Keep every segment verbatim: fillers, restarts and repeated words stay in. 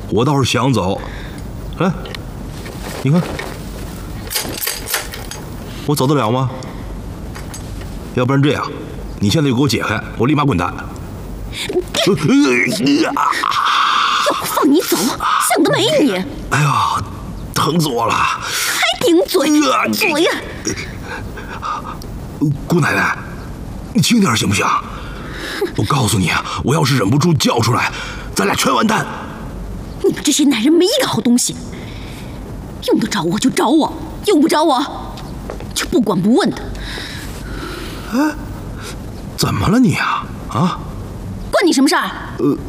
我倒是想走。哎，你看，我走得了吗？要不然这样，你现在就给我解开，我立马滚蛋。 要不放你走，想得美你！ 哎呀，疼死我了！ 还顶嘴，嘴呀！ 姑奶奶，你轻点行不行？我告诉你啊，我要是忍不住叫出来，咱俩全完蛋。 你们这些男人没一个好东西，用得着我就找我，用不着我就不管不问的。 哎，怎么了你啊？啊？ 关你什么事儿？ 呃，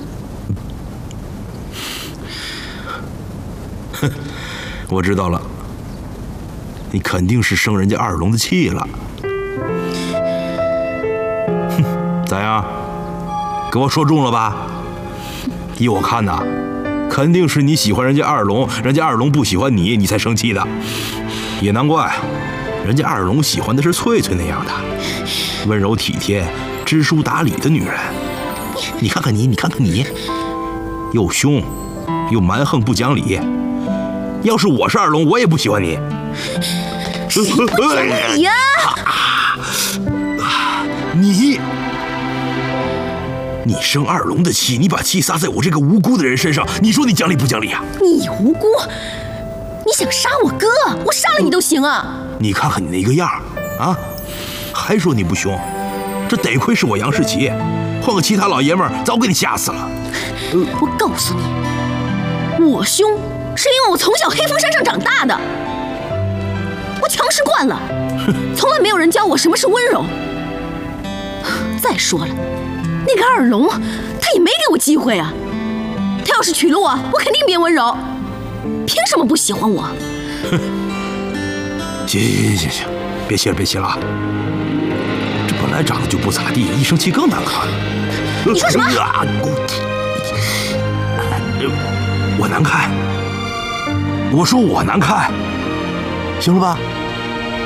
哼，我知道了，你肯定是生人家二龙的气了。哼，咋样？给我说中了吧？依我看呐，肯定是你喜欢人家二龙，人家二龙不喜欢你，你才生气的。也难怪，人家二龙喜欢的是翠翠那样的温柔体贴、知书达理的女人。你看看你，你看看你，又凶，又蛮横不讲理。要是我是二龙，我也不喜欢你。 谁不喜欢你呀？ 你，你生二龙的气，你把气撒在我这个无辜的人身上，你说你讲理不讲理啊？ 你无辜？你想杀我哥，我杀了你都行啊！ 你看看你那个样啊，还说你不凶，这得亏是我杨世奇，换个其他老爷们儿早给你吓死了。 呃、我告诉你，我凶是因为我从小黑风山上长大的，我强势惯了，从来没有人教我什么是温柔。再说了，那个二龙他也没给我机会啊，他要是娶了我，我肯定变温柔，凭什么不喜欢我？ 哼，行行行行行，别气了别气了啊！这本来长得就不咋地，一生气更难看。 你说什么？ 啊、我难看，我说我难看，行了吧？